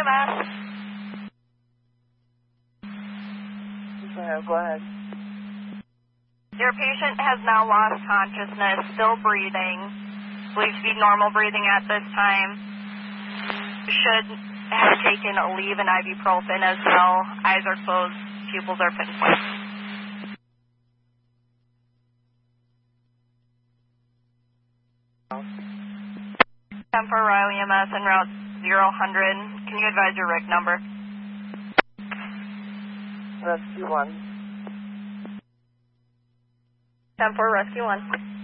that? Go ahead. Your patient has now lost consciousness, still breathing. Believes to be normal breathing at this time. Should have taken Aleve and ibuprofen as well. Eyes are closed, pupils are pinpoint. 10 for Ryle EMS en route 000. Can you advise your RIC number? Rescue 1. 10 for Rescue 1.